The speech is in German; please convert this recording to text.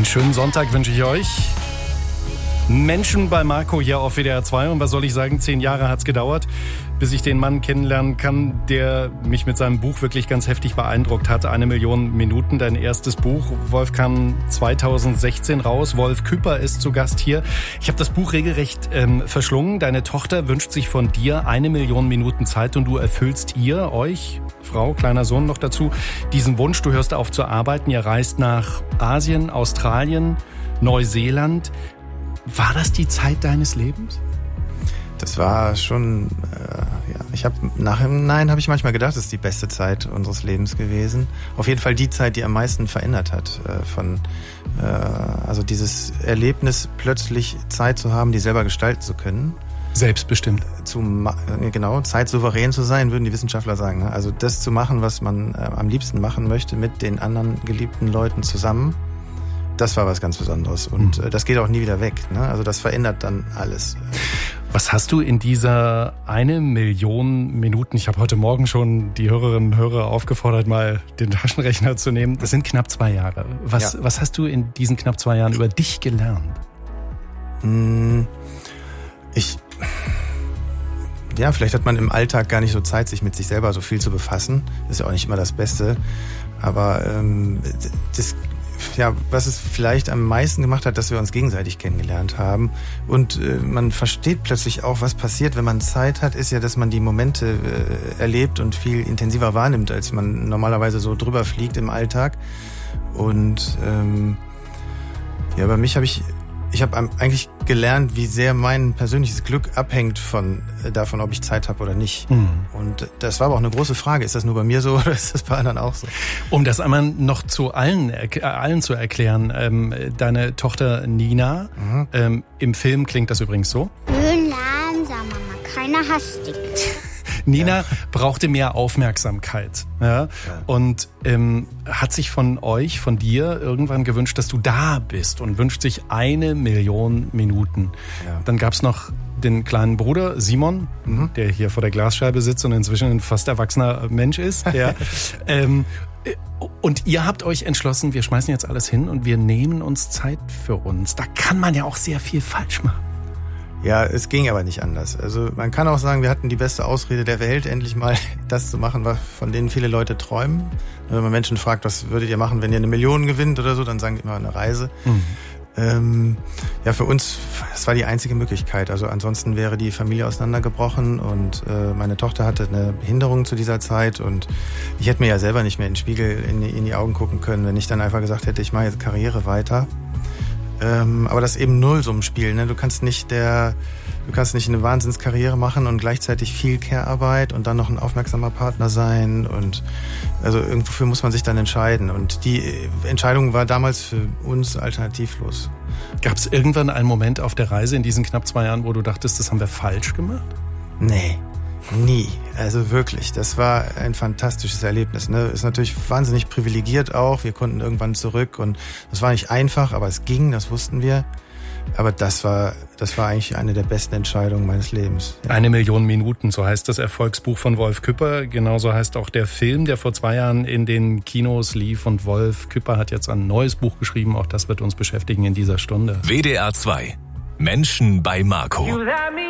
Einen schönen Sonntag wünsche ich euch. Menschen bei Marco hier auf WDR 2. Und was soll ich sagen, 10 Jahre hat's gedauert, bis ich den Mann kennenlernen kann, der mich mit seinem Buch wirklich ganz heftig beeindruckt hat. 1 Million Minuten, dein erstes Buch. Wolf kam 2016 raus. Wolf Küpper ist zu Gast hier. Ich habe das Buch regelrecht verschlungen. Deine Tochter wünscht sich von dir 1 Million Minuten Zeit und du erfüllst euch, Frau, kleiner Sohn noch dazu, diesen Wunsch. Du hörst auf zu arbeiten. Ihr reist nach Asien, Australien, Neuseeland. War das die Zeit deines Lebens? Das war schon, Nachhinein habe ich manchmal gedacht, das ist die beste Zeit unseres Lebens gewesen. Auf jeden Fall die Zeit, die am meisten verändert hat. Also dieses Erlebnis, plötzlich Zeit zu haben, die selber gestalten zu können. Selbstbestimmt. Zeit souverän zu sein, würden die Wissenschaftler sagen. Also das zu machen, was man am liebsten machen möchte, mit den anderen geliebten Leuten zusammen. Das war was ganz Besonderes und das geht auch nie wieder weg. Ne? Also das verändert dann alles. Was hast du in dieser 1 Million Minuten, ich habe heute Morgen schon die Hörerinnen und Hörer aufgefordert, mal den Taschenrechner zu nehmen. Das sind knapp 2 Jahre. Was hast du in diesen knapp 2 Jahren über dich gelernt? Vielleicht hat man im Alltag gar nicht so Zeit, sich mit sich selber so viel zu befassen. Das ist ja auch nicht immer das Beste. Aber was es vielleicht am meisten gemacht hat, dass wir uns gegenseitig kennengelernt haben. Und man versteht plötzlich auch, was passiert, wenn man Zeit hat, ist ja, dass man die Momente erlebt und viel intensiver wahrnimmt, als man normalerweise so drüber fliegt im Alltag. Und bei mich habe ich eigentlich gelernt, wie sehr mein persönliches Glück abhängt davon, ob ich Zeit habe oder nicht. Und das war aber auch eine große Frage. Ist das nur bei mir so oder ist das bei anderen auch so? Um das einmal noch zu allen zu erklären, deine Tochter Nina, im Film klingt das übrigens so. Schön langsam, Mama, keiner hastig. Nina brauchte mehr Aufmerksamkeit, und hat sich von dir irgendwann gewünscht, dass du da bist und wünscht sich 1 Million Minuten. Ja. Dann gab's noch den kleinen Bruder Simon, der hier vor der Glasscheibe sitzt und inzwischen ein fast erwachsener Mensch ist. Ja. Und ihr habt euch entschlossen, wir schmeißen jetzt alles hin und wir nehmen uns Zeit für uns. Da kann man ja auch sehr viel falsch machen. Ja, es ging aber nicht anders. Also man kann auch sagen, wir hatten die beste Ausrede der Welt, endlich mal das zu machen, von denen viele Leute träumen. Wenn man Menschen fragt, was würdet ihr machen, wenn ihr 1 Million gewinnt oder so, dann sagen die immer eine Reise. Für uns, das war die einzige Möglichkeit. Also ansonsten wäre die Familie auseinandergebrochen und meine Tochter hatte eine Behinderung zu dieser Zeit und ich hätte mir ja selber nicht mehr in den Spiegel in die Augen gucken können, wenn ich dann einfach gesagt hätte, ich mache jetzt Karriere weiter. Aber das ist eben Nullsummenspiel. Ne? Du kannst nicht eine Wahnsinnskarriere machen und gleichzeitig viel Care-Arbeit und dann noch ein aufmerksamer Partner sein. Und also irgendwofür muss man sich dann entscheiden. Und die Entscheidung war damals für uns alternativlos. Gab es irgendwann einen Moment auf der Reise in diesen knapp 2 Jahren, wo du dachtest, das haben wir falsch gemacht? Nee. Nie. Also wirklich, das war ein fantastisches Erlebnis. Ne? Ist natürlich wahnsinnig privilegiert auch. Wir konnten irgendwann zurück und das war nicht einfach, aber es ging, das wussten wir. Aber das war eigentlich eine der besten Entscheidungen meines Lebens. Ja. 1 Million Minuten, so heißt das Erfolgsbuch von Wolf Küpper. Genauso heißt auch der Film, der vor 2 Jahren in den Kinos lief. Und Wolf Küpper hat jetzt ein neues Buch geschrieben. Auch das wird uns beschäftigen in dieser Stunde. WDR 2. Menschen bei Marco.